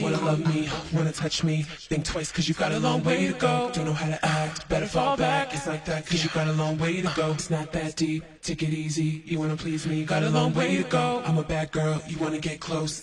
wanna love me, wanna touch me. Think twice cause you got a long way to go. Don't know how to act, better fall back. It's like that cause you got a long way to go. It's not that deep, take it easy. You wanna please me, got a long way to go. I'm a bad girl, you wanna get close.